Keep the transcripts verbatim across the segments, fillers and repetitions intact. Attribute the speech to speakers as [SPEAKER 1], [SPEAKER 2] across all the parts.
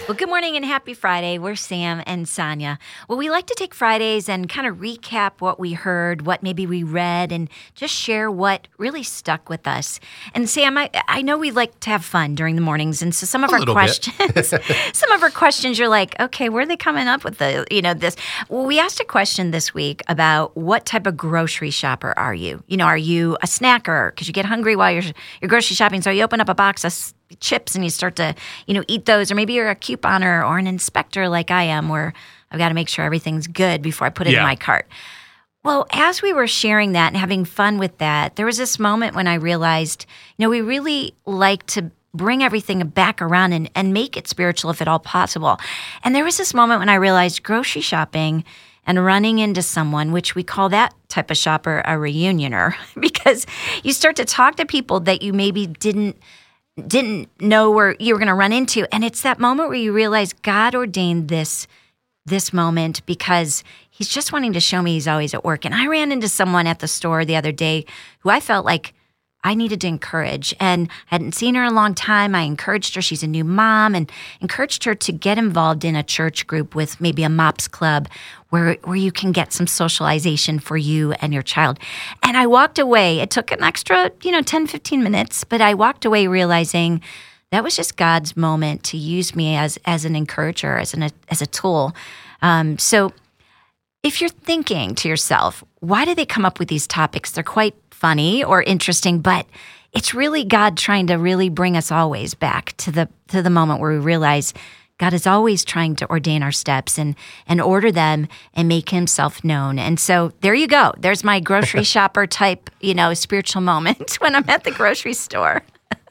[SPEAKER 1] Well, good morning and happy Friday. We're Sam and Sonia. Well, we like to take Fridays and kind of recap what we heard, what maybe we read, and just share what really stuck with us. And Sam, I, I know we like to have fun during the mornings, and so some of
[SPEAKER 2] A
[SPEAKER 1] our
[SPEAKER 2] little
[SPEAKER 1] questions, some of our questions, you're like, okay, where are they coming up with the, you know, this? Well, we asked a question this week about what type of grocery shopper are you? You know, are you a snacker because you get hungry while you're you're grocery shopping, so you open up a box of chips and you start to, you know, eat those, or maybe you're a couponer or an inspector like I am, where I've got to make sure everything's good before I put it
[SPEAKER 2] Yeah.
[SPEAKER 1] in my cart. Well, as we were sharing that and having fun with that, there was this moment when I realized, you know, we really like to bring everything back around and, and make it spiritual if at all possible. And there was this moment when I realized grocery shopping and running into someone, which we call that type of shopper a reunioner, because you start to talk to people that you maybe didn't didn't know where you were going to run into. And it's that moment where you realize God ordained this, this moment because he's just wanting to show me he's always at work. And I ran into someone at the store the other day who I felt like I needed to encourage, and I hadn't seen her in a long time. I encouraged her. She's a new mom, and encouraged her to get involved in a church group with maybe a MOPS club where, where you can get some socialization for you and your child. And I walked away. It took an extra, you know, ten, fifteen minutes, but I walked away realizing that was just God's moment to use me as, as an encourager, as, an, as a tool. Um, so if you're thinking to yourself, why do they come up with these topics? They're quite funny or interesting, but it's really God trying to really bring us always back to the to the moment where we realize God is always trying to ordain our steps and and order them and make himself known. And so there you go. There's my grocery shopper type, you know, spiritual moment when I'm at the grocery store.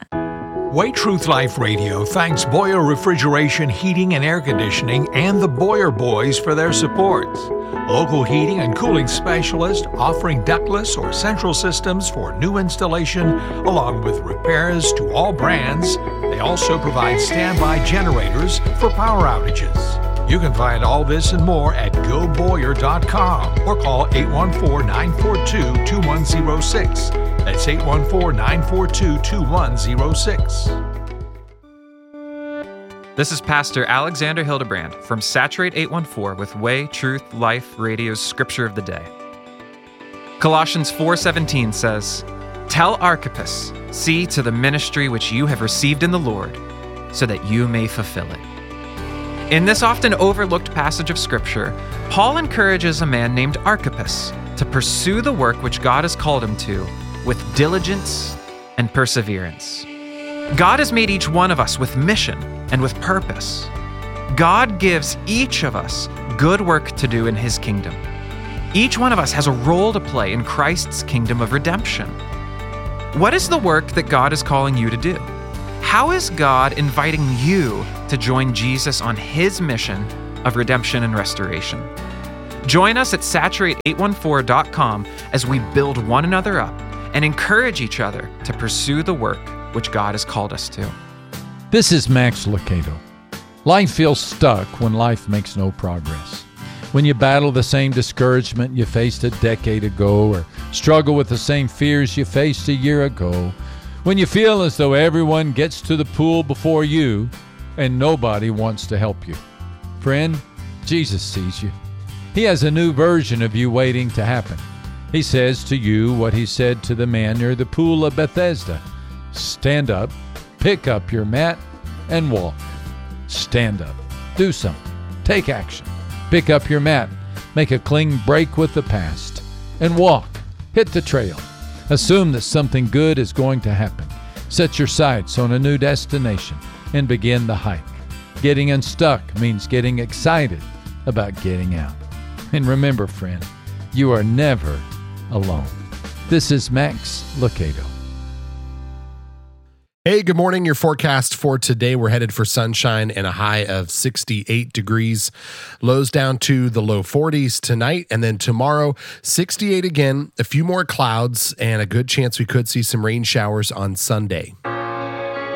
[SPEAKER 3] White Truth Life Radio thanks Boyer Refrigeration, Heating and Air Conditioning and the Boyer Boys for their support. Local heating and cooling specialist offering ductless or central systems for new installation, along with repairs to all brands. They also provide standby generators for power outages. You can find all this and more at go boyer dot com or call eight one four, nine four two, two one zero six. That's eight one four, nine four two, two one zero six.
[SPEAKER 4] This is Pastor Alexander Hildebrand from Saturate eight one four with Way, Truth, Life Radio's Scripture of the Day. Colossians four seventeen says, "Tell Archippus, see to the ministry which you have received in the Lord, so that you may fulfill it." In this often overlooked passage of Scripture, Paul encourages a man named Archippus to pursue the work which God has called him to with diligence and perseverance. God has made each one of us with mission and with purpose. God gives each of us good work to do in his kingdom. Each one of us has a role to play in Christ's kingdom of redemption. What is the work that God is calling you to do? How is God inviting you to join Jesus on his mission of redemption and restoration? Join us at saturate eight one four dot com as we build one another up and encourage each other to pursue the work which God has called us to.
[SPEAKER 5] This is Max Lucado. Life feels stuck when life makes no progress. When you battle the same discouragement you faced a decade ago, or struggle with the same fears you faced a year ago. When you feel as though everyone gets to the pool before you and nobody wants to help you. Friend, Jesus sees you. He has a new version of you waiting to happen. He says to you what he said to the man near the pool of Bethesda. Stand up, pick up your mat, and walk. Stand up. Do something. Take action. Pick up your mat. Make a clean break with the past. And walk. Hit the trail. Assume that something good is going to happen. Set your sights on a new destination and begin the hike. Getting unstuck means getting excited about getting out. And remember, friend, you are never alone. This is Max Lucado.
[SPEAKER 2] Hey, good morning. Your forecast for today, we're headed for sunshine and a high of sixty-eight degrees. Lows down to the low forties tonight, and then tomorrow, sixty-eight again, a few more clouds, and a good chance we could see some rain showers on Sunday.